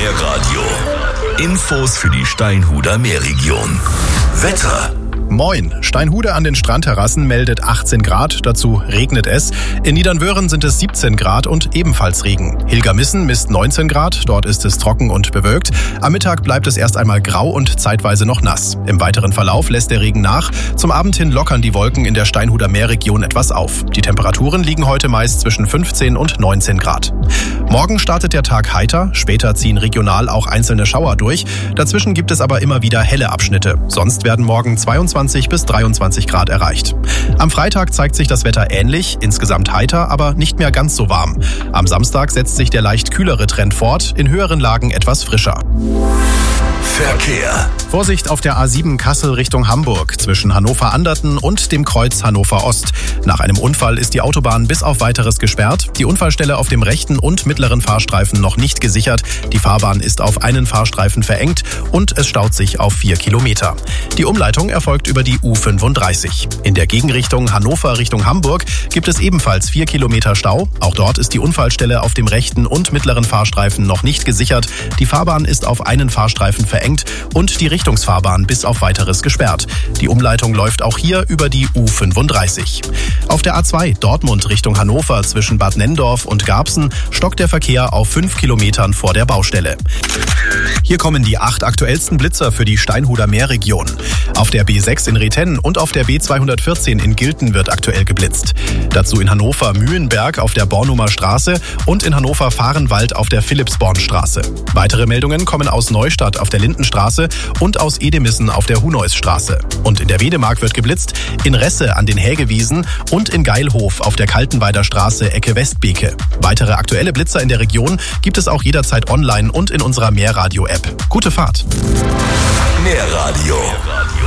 Meerradio. Infos für die Steinhuder Meerregion. Wetter. Moin. Steinhude an den Strandterrassen meldet 18 Grad, dazu regnet es. In Niedernwöhren sind es 17 Grad und ebenfalls Regen. Hilgermissen misst 19 Grad, dort ist es trocken und bewölkt. Am Mittag bleibt es erst einmal grau und zeitweise noch nass. Im weiteren Verlauf lässt der Regen nach. Zum Abend hin lockern die Wolken in der Steinhuder Meerregion etwas auf. Die Temperaturen liegen heute meist zwischen 15 und 19 Grad. Morgen startet der Tag heiter, später ziehen regional auch einzelne Schauer durch. Dazwischen gibt es aber immer wieder helle Abschnitte. Sonst werden morgen 22 bis 23 Grad erreicht. Am Freitag zeigt sich das Wetter ähnlich, insgesamt heiter, aber nicht mehr ganz so warm. Am Samstag setzt sich der leicht kühlere Trend fort, in höheren Lagen etwas frischer. Verkehr. Vorsicht auf der A7 Kassel Richtung Hamburg zwischen Hannover-Anderten und dem Kreuz Hannover-Ost. Nach einem Unfall ist die Autobahn bis auf Weiteres gesperrt. Die Unfallstelle auf dem rechten und mittleren Fahrstreifen noch nicht gesichert. Die Fahrbahn ist auf einen Fahrstreifen verengt und es staut sich auf 4 Kilometer. Die Umleitung erfolgt über die U35. In der Gegenrichtung Hannover Richtung Hamburg gibt es ebenfalls 4 Kilometer Stau. Auch dort ist die Unfallstelle auf dem rechten und mittleren Fahrstreifen noch nicht gesichert. Die Fahrbahn ist auf einen Fahrstreifen verengt und die Richtungsfahrbahn bis auf Weiteres gesperrt. Die Umleitung läuft auch hier über die U35. Auf der A2 Dortmund Richtung Hannover zwischen Bad Nenndorf und Garbsen stockt der Verkehr auf 5 Kilometern vor der Baustelle. Hier kommen die 8 aktuellsten Blitzer für die Steinhuder Meerregion. Auf der B6 in Rethenne und auf der B214 in Gilten wird aktuell geblitzt. Dazu in Hannover Mühlenberg auf der Bornumer Straße und in Hannover Vahrenwald auf der Philippsbornstraße. Weitere Meldungen kommen aus Neustadt auf der Lindenstraße und aus Edemissen auf der Huneusstraße. Und in der Wedemark wird geblitzt, in Resse an den Hägewiesen und in Geilhof auf der Kaltenweider Straße Ecke Westbeke. Weitere aktuelle Blitzer in der Region gibt es auch jederzeit online und in unserer Meerradio-App. Gute Fahrt! Meerradio.